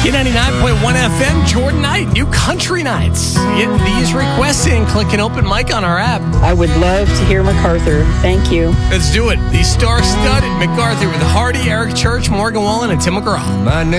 K99.1 FM, Jordan Knight, New Country Nights. Get these requests in, click an open mic on our app. I would love to hear MacArthur. Thank you. Let's do it. The star-studded MacArthur with Hardy, Eric Church, Morgan Wallen, and Tim McGraw.